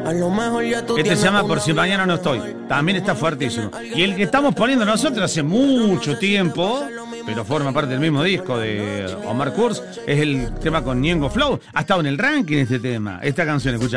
A lo mejor ya tú Este se llama Por si mañana no estoy. También está fuertísimo. Y el que estamos poniendo nosotros hace mucho tiempo, pero forma parte del mismo disco de Omar Kurz, es el tema con Ñengo Flow. Ha estado en el ranking este tema. Esta canción, escucha.